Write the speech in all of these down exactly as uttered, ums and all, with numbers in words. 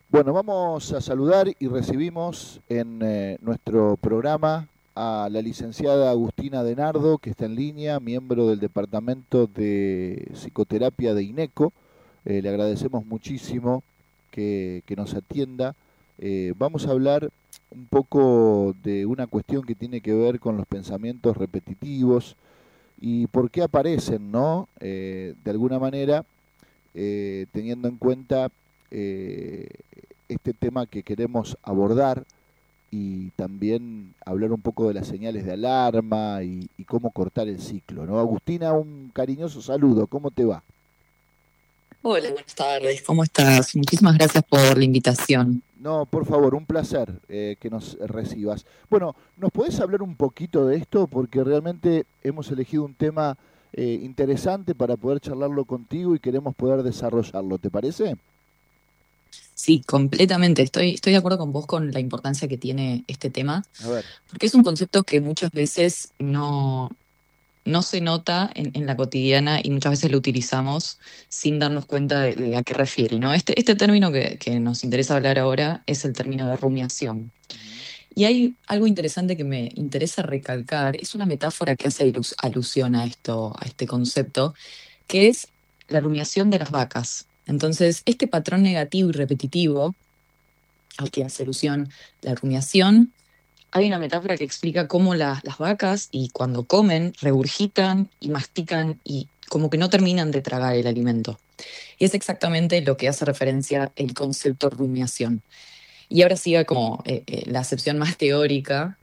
Bueno, vamos a saludar y recibimos en eh, nuestro programa a la licenciada Agustina Denardo, que está en línea, miembro del Departamento de Psicoterapia de INECO. Eh, le agradecemos muchísimo que, que nos atienda. Eh, vamos a hablar un poco de una cuestión que tiene que ver con los pensamientos repetitivos y por qué aparecen, ¿no? Eh, de alguna manera, eh, teniendo en cuenta eh, este tema que queremos abordar y también hablar un poco de las señales de alarma y, y cómo cortar el ciclo, ¿no? Agustina, un cariñoso saludo, ¿cómo te va? Hola, buenas tardes, ¿cómo estás? Muchísimas gracias por la invitación. No, por favor, un placer eh, que nos recibas. Bueno, ¿nos podés hablar un poquito de esto? Porque realmente hemos elegido un tema eh, interesante para poder charlarlo contigo y queremos poder desarrollarlo, ¿te parece? Sí, completamente. Estoy, estoy de acuerdo con vos con la importancia que tiene este tema, A ver, porque es un concepto que muchas veces no, no se nota en, en la cotidiana y muchas veces lo utilizamos sin darnos cuenta de, de a qué refiere, ¿no? Este, este término que, que nos interesa hablar ahora es el término de rumiación. ujú, Y hay algo interesante que me interesa recalcar, es una metáfora que hace ilus- alusión a esto, a este concepto, que es la rumiación de las vacas. Entonces, este patrón negativo y repetitivo al que hace alusión la rumiación, hay una metáfora que explica cómo la- las vacas, y cuando comen, regurgitan y mastican y como que no terminan de tragar el alimento. Y es exactamente lo que hace referencia el concepto rumiación. Y ahora siga como eh, eh, la acepción más teórica.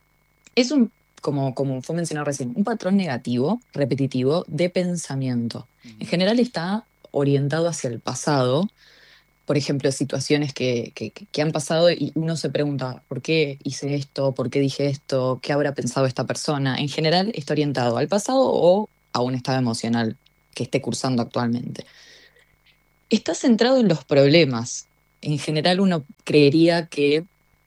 Es un, como, como fue mencionado recién, un patrón negativo, repetitivo, de pensamiento. En ujú. general está orientado hacia el pasado, por ejemplo, situaciones que, que, que han pasado y uno se pregunta, ¿por qué hice esto? ¿Por qué dije esto? ¿Qué habrá pensado esta persona? En general está orientado al pasado o a un estado emocional que esté cursando actualmente. Está centrado en los problemas. En general uno creería que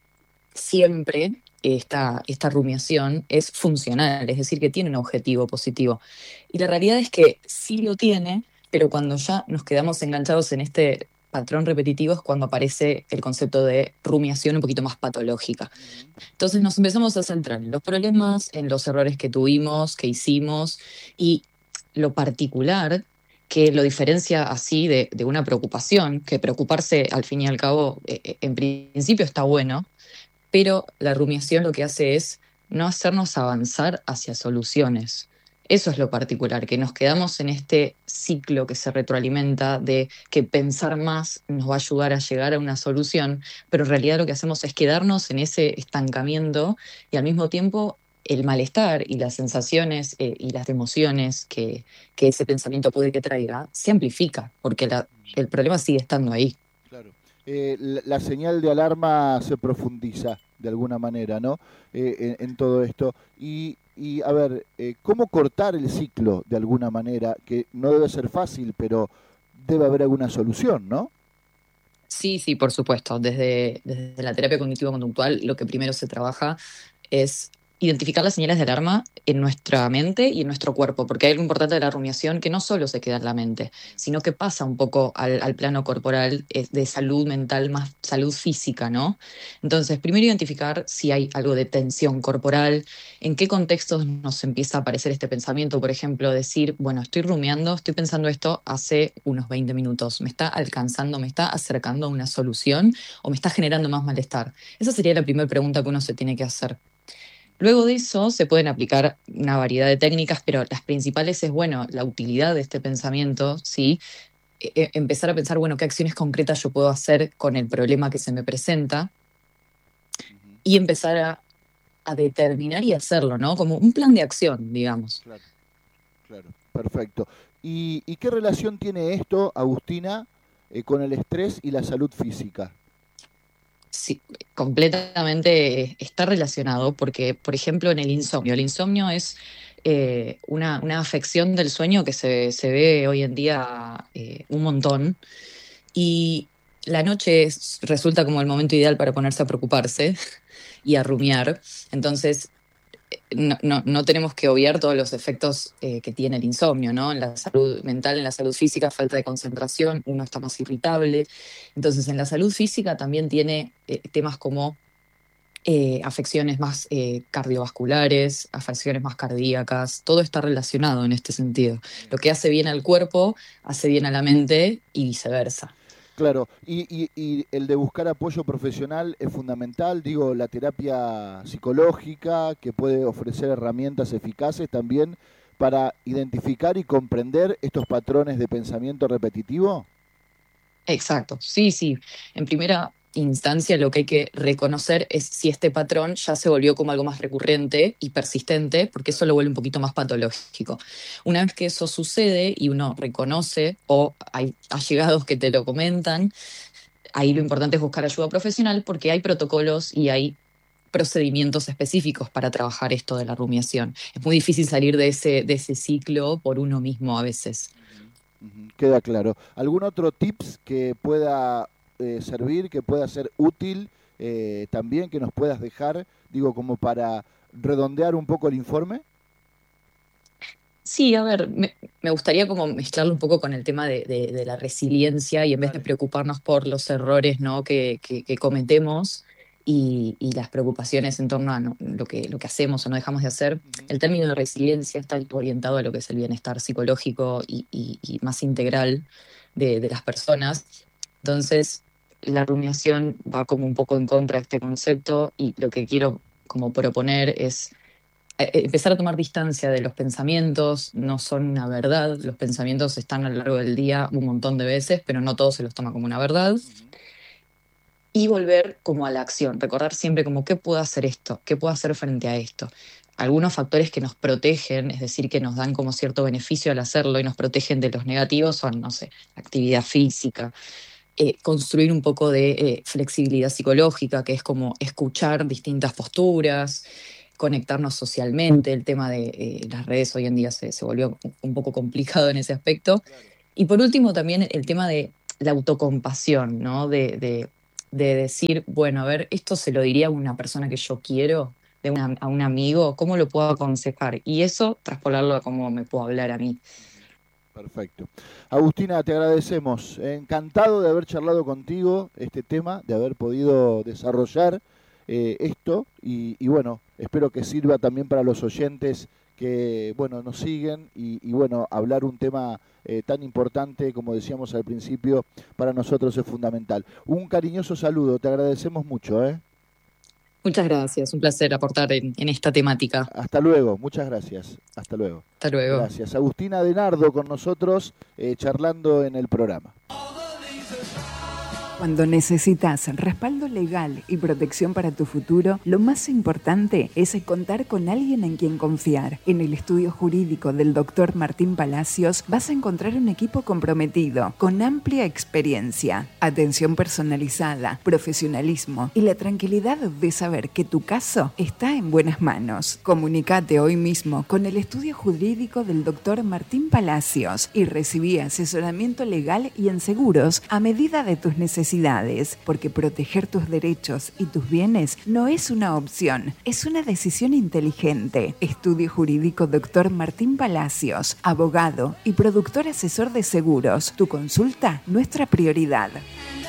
siempre esta, esta rumiación es funcional, es decir, que tiene un objetivo positivo. Y la realidad es que sí lo tiene, pero cuando ya nos quedamos enganchados en este patrón repetitivo es cuando aparece el concepto de rumiación un poquito más patológica. Ujú. Entonces nos empezamos a centrar en los problemas, en los errores que tuvimos, que hicimos y lo particular que lo diferencia así de, de una preocupación, que preocuparse al fin y al cabo eh, eh, en principio está bueno, pero la rumiación lo que hace es no hacernos avanzar hacia soluciones. Eso es lo particular, que nos quedamos en este ciclo que se retroalimenta de que pensar más nos va a ayudar a llegar a una solución, pero en realidad lo que hacemos es quedarnos en ese estancamiento y al mismo tiempo el malestar y las sensaciones eh, y las emociones que, que ese pensamiento puede que traiga se amplifica, porque la- el problema sigue estando ahí. Claro. Eh, la, la señal de alarma se profundiza de alguna manera, ¿no? Eh, en, en todo esto. Y, y, a ver, eh, ¿cómo cortar el ciclo de alguna manera? Que no debe ser fácil, pero debe haber alguna solución, ¿no? Sí, sí, por supuesto. Desde, desde la terapia cognitivo-conductual, lo que primero se trabaja es identificar las señales de alarma en nuestra mente y en nuestro cuerpo, porque hay algo importante de la rumiación que no solo se queda en la mente, sino que pasa un poco al, al plano corporal, eh, de salud mental, más salud física, ¿no? Entonces, primero identificar si hay algo de tensión corporal, en qué contextos nos empieza a aparecer este pensamiento, por ejemplo, decir, bueno, estoy rumiando, estoy pensando esto hace unos veinte minutos, me está alcanzando, me está acercando a una solución o me está generando más malestar. Esa sería la primera pregunta que uno se tiene que hacer. Luego de eso se pueden aplicar una variedad de técnicas, pero las principales es, bueno, la utilidad de este pensamiento, ¿sí? E- e- empezar a pensar, bueno, qué acciones concretas yo puedo hacer con el problema que se me presenta Ujú. y empezar a, a determinar y hacerlo, ¿no? Como un plan de acción, digamos. Claro, claro, perfecto. ¿Y, y qué relación tiene esto, Agustina, eh, con el estrés y la salud física? Sí, completamente está relacionado porque, por ejemplo, en el insomnio, el insomnio es eh, una, una afección del sueño que se, se ve hoy en día eh, un montón. Y la noche es- resulta como el momento ideal para ponerse a preocuparse y a rumiar. Entonces, no, no, no tenemos que obviar todos los efectos eh, que tiene el insomnio, ¿no? En la salud mental, en la salud física, falta de concentración, uno está más irritable. Entonces, en la salud física también tiene eh, temas como eh, afecciones más eh, cardiovasculares, afecciones más cardíacas, todo está relacionado en este sentido. Lo que hace bien al cuerpo, hace bien a la mente y viceversa. Claro, y, y, y el de buscar apoyo profesional es fundamental, digo, la terapia psicológica que puede ofrecer herramientas eficaces también para identificar y comprender estos patrones de pensamiento repetitivo. Exacto, sí, sí. En primera instancia lo que hay que reconocer es si este patrón ya se volvió como algo más recurrente y persistente, porque eso lo vuelve un poquito más patológico. Una vez que eso sucede y uno reconoce, o hay allegados que te lo comentan, ahí lo importante es buscar ayuda profesional porque hay protocolos y hay procedimientos específicos para trabajar esto de la rumiación. Es muy difícil salir de ese, de ese ciclo por uno mismo a veces. Ujú, queda claro. ¿Algún otro tips que pueda eh, servir, que pueda ser útil eh, también, que nos puedas dejar, digo, como para redondear un poco el informe? Sí, a ver, me, me gustaría como mezclarlo un poco con el tema de, de- de la resiliencia y en vez de Dale. preocuparnos por los errores, ¿no? que, que- que cometemos y, y las preocupaciones en torno a ¿no? lo que, lo que hacemos o no dejamos de hacer, Ujú. el término de resiliencia está orientado a lo que es el bienestar psicológico y, y- y más integral de, de las personas. Entonces, la rumiación va como un poco en contra de este concepto y lo que quiero como proponer es eh, empezar a tomar distancia de los pensamientos, no son una verdad, los pensamientos están a lo largo del día un montón de veces, pero no todos se los toma como una verdad, Ujú. y volver como a la acción, recordar siempre como qué puedo hacer esto, qué puedo hacer frente a esto. Algunos factores que nos protegen, es decir, que nos dan como cierto beneficio al hacerlo y nos protegen de los negativos son, no sé, actividad física, eh, construir un poco de eh, flexibilidad psicológica, que es como escuchar distintas posturas, conectarnos socialmente. El tema de eh, las redes hoy en día se, se volvió un poco complicado en ese aspecto. Claro. Y por último, también el tema de la autocompasión, ¿no? De, de, de decir, bueno, a ver, esto se lo diría a una persona que yo quiero, de una- a un amigo, ¿cómo lo puedo aconsejar? Y eso, traspolarlo a cómo me puedo hablar a mí. Ujú. Perfecto. Agustina, te agradecemos. Encantado de haber charlado contigo este tema, de haber podido desarrollar eh, esto y, y bueno, espero que sirva también para los oyentes que bueno nos siguen y, y bueno, hablar un tema eh, tan importante como decíamos al principio, para nosotros es fundamental. Un cariñoso saludo, te agradecemos mucho, ¿eh? Muchas gracias, un placer aportar en, en esta temática. Hasta luego, muchas gracias. Hasta luego. Hasta luego. Gracias. Agustina de Nardo con nosotros eh, charlando en el programa. Cuando necesitas respaldo legal y protección para tu futuro, lo más importante es contar con alguien en quien confiar. En el estudio jurídico del doctor Martín Palacios vas a encontrar un equipo comprometido, con amplia experiencia, atención personalizada, profesionalismo y la tranquilidad de saber que tu caso está en buenas manos. Comunicate hoy mismo con el estudio jurídico del doctor Martín Palacios y recibí asesoramiento legal y en seguros a medida de tus necesidades. Porque proteger tus derechos y tus bienes no es una opción, es una decisión inteligente. Estudio Jurídico doctor Martín Palacios, abogado y productor asesor de seguros. Tu consulta, nuestra prioridad.